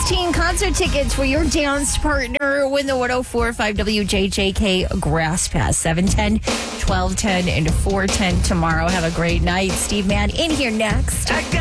16 concert tickets for your dance partner. Win the 104.5 WJJK Grass Pass. 7:10, 12:10, and 4:10 tomorrow. Have a great night. Steve Mann in here next.